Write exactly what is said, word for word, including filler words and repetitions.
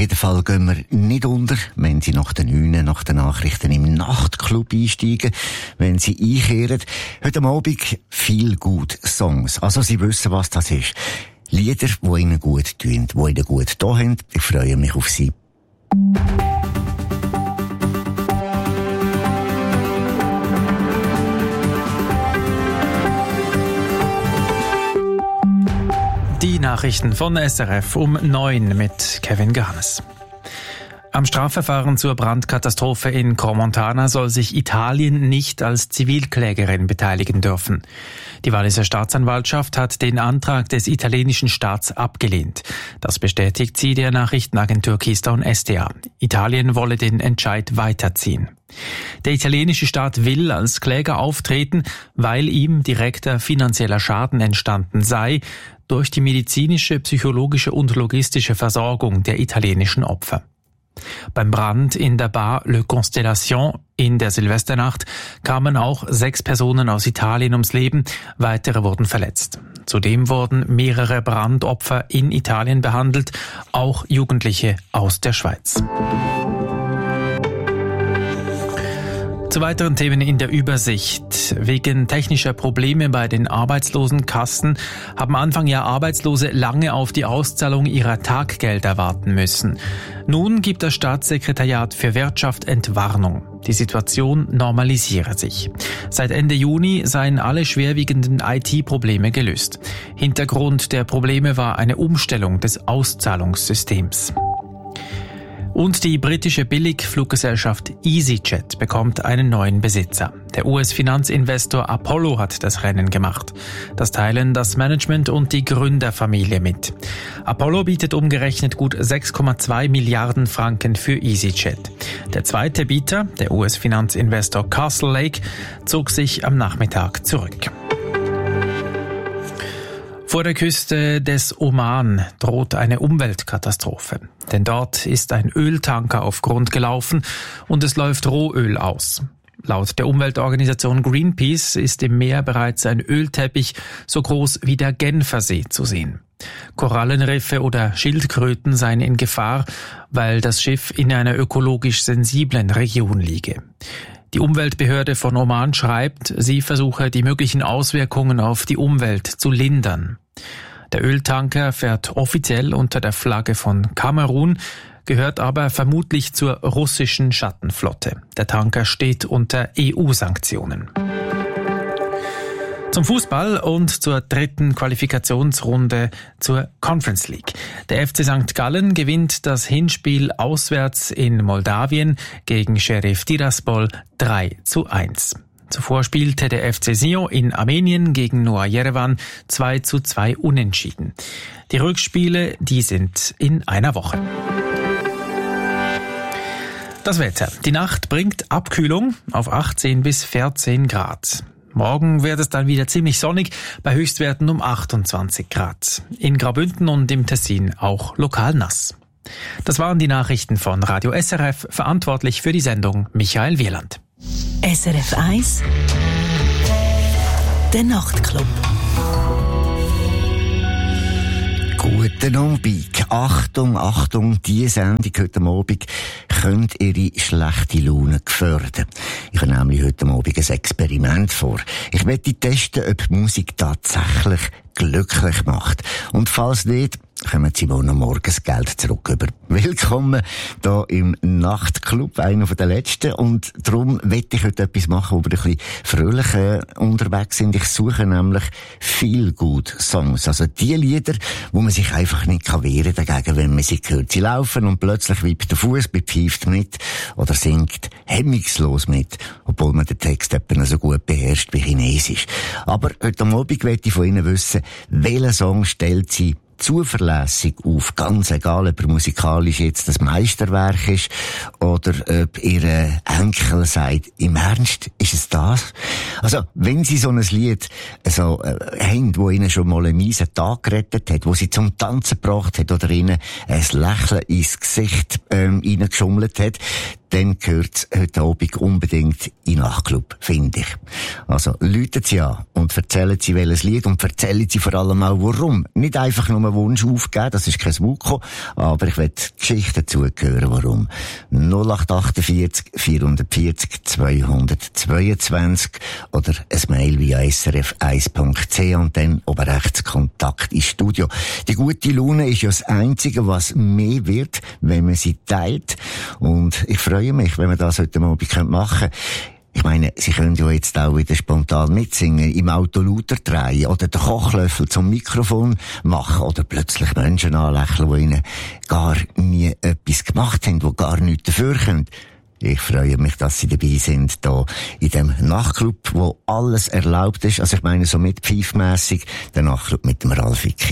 jeden Fall gehen wir nicht unter, wenn Sie nach den neun, nach den Nachrichten im Nachtclub einsteigen, wenn Sie einkehren. Heute Abend viel gut Songs. Also Sie wissen, was das ist. Lieder, die Ihnen gut tun, die Ihnen gut da haben. Ich freue mich auf Sie. Die Nachrichten von S R F um neun mit Kevin Garnes. Am Strafverfahren zur Brandkatastrophe in Crans-Montana soll sich Italien nicht als Zivilklägerin beteiligen dürfen. Die Walliser Staatsanwaltschaft hat den Antrag des italienischen Staats abgelehnt. Das bestätigt sie der Nachrichtenagentur Keystone S D A. Italien wolle den Entscheid weiterziehen. Der italienische Staat will als Kläger auftreten, weil ihm direkter finanzieller Schaden entstanden sei durch die medizinische, psychologische und logistische Versorgung der italienischen Opfer. Beim Brand in der Bar Le Constellation in der Silvesternacht kamen auch sechs Personen aus Italien ums Leben, weitere wurden verletzt. Zudem wurden mehrere Brandopfer in Italien behandelt, auch Jugendliche aus der Schweiz. Zu weiteren Themen in der Übersicht. Wegen technischer Probleme bei den Arbeitslosenkassen haben Anfang Jahr Arbeitslose lange auf die Auszahlung ihrer Taggelder warten müssen. Nun gibt das Staatssekretariat für Wirtschaft Entwarnung. Die Situation normalisiere sich. Seit Ende Juni seien alle schwerwiegenden I T-Probleme gelöst. Hintergrund der Probleme war eine Umstellung des Auszahlungssystems. Und die britische Billigfluggesellschaft EasyJet bekommt einen neuen Besitzer. Der U S-Finanzinvestor Apollo hat das Rennen gemacht. Das teilen das Management und die Gründerfamilie mit. Apollo bietet umgerechnet gut sechs Komma zwei Milliarden Franken für EasyJet. Der zweite Bieter, der U S-Finanzinvestor Castle Lake, zog sich am Nachmittag zurück. Vor der Küste des Oman droht eine Umweltkatastrophe. Denn dort ist ein Öltanker auf Grund gelaufen und es läuft Rohöl aus. Laut der Umweltorganisation Greenpeace ist im Meer bereits ein Ölteppich so groß wie der Genfersee zu sehen. Korallenriffe oder Schildkröten seien in Gefahr, weil das Schiff in einer ökologisch sensiblen Region liege. Die Umweltbehörde von Oman schreibt, sie versuche die möglichen Auswirkungen auf die Umwelt zu lindern. Der Öltanker fährt offiziell unter der Flagge von Kamerun, gehört aber vermutlich zur russischen Schattenflotte. Der Tanker steht unter E U-Sanktionen. Zum Fußball und zur dritten Qualifikationsrunde zur Conference League. Der F C Sankt Gallen gewinnt das Hinspiel auswärts in Moldawien gegen Sheriff Tiraspol drei zu eins. Zuvor spielte der F C Sion in Armenien gegen Noah Yerevan zwei zu zwei unentschieden. Die Rückspiele, die sind in einer Woche. Das Wetter. Die Nacht bringt Abkühlung auf achtzehn bis vierzehn Grad. Morgen wird es dann wieder ziemlich sonnig, bei Höchstwerten um achtundzwanzig Grad. In Graubünden und im Tessin auch lokal nass. Das waren die Nachrichten von Radio S R F, verantwortlich für die Sendung Michael Wieland. S R F eins Der Nachtclub. Guten Abend. Achtung, Achtung, diese Sendung heute Abend könnte Ihre schlechte Laune gefährden. Ich habe nämlich heute Abend ein Experiment vor. Ich möchte testen, ob Musik tatsächlich glücklich macht. Und falls nicht, kommen Sie wohl noch morgens Geld zurück über. Willkommen hier im Nachtclub, einer der letzten. Und darum möchte ich heute etwas machen, wo wir ein bisschen fröhlich äh, unterwegs sind. Ich suche nämlich Feel-Good-Songs. Also die Lieder, wo man sich einfach nicht kann wehren dagegen, wenn man sie hört. Sie laufen und plötzlich wippt der Fuß, bepfeift mit oder singt hemmungslos mit, obwohl man den Text etwa so gut beherrscht wie Chinesisch. Aber heute Abend möchte ich von Ihnen wissen, welcher Song stellt Sie zuverlässig auf, ganz egal, ob er musikalisch jetzt das Meisterwerk ist oder ob ihr Enkel sagt, im Ernst, ist es das? Also, wenn Sie so ein Lied so, äh, haben, wo Ihnen schon mal einen miesen Tag gerettet hat, wo Sie zum Tanzen gebracht hat oder Ihnen ein Lächeln ins Gesicht ähm, reingeschummelt hat, dann gehört's heute Abend unbedingt in den Nachtclub, finde ich. Also, läutet Sie an und erzählen Sie welches Lied und erzählen Sie vor allem auch warum. Nicht einfach nur einen Wunsch aufgeben, das ist kein Wuko, aber ich will Geschichten zugehören, warum. null acht vier acht vier vier null zwei zwei zwei oder ein Mail via s r f eins punkt c h und dann oben rechts Kontakt ins Studio. Die gute Laune ist ja das Einzige, was mehr wird, wenn man sie teilt. Und ich freue mich, wenn wir das heute Abend machen können. Ich meine, Sie können ja jetzt auch wieder spontan mitsingen, im Auto lauter drehen oder den Kochlöffel zum Mikrofon machen oder plötzlich Menschen anlächeln, die Ihnen gar nie etwas gemacht haben, die gar nichts dafür können. Ich freue mich, dass Sie dabei sind, hier in dem Nachtclub, wo alles erlaubt ist. Also ich meine, so mit pfeifmässig, der Nachtclub mit dem Ralf Icki.